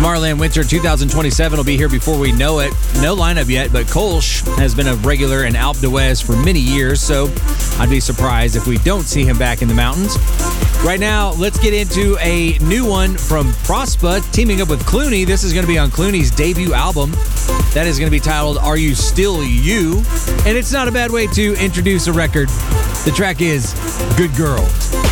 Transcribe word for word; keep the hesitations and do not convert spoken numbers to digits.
Tomorrowland Winter twenty twenty-seven will be here before we know it. No lineup yet, but Kolsch has been a regular in Alpe d'Huez for many years, so I'd be surprised if we don't see him back in the mountains. Right now, let's get into a new one from Prospa, teaming up with Clooney. This is going to be on Clooney's debut album. That is going to be titled Are You Still You? And it's not a bad way to introduce a record. The track is Good Girl.